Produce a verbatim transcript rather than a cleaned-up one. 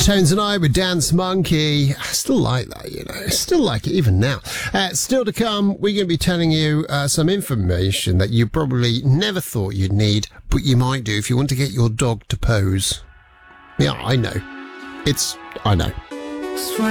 Tones and I with Dance Monkey. I still like that, you know. I still like it even now. Uh, still to come, we're going to be telling you uh, some information that you probably never thought you'd need, but you might do if you want to get your dog to pose. Yeah, I know. It's, I know.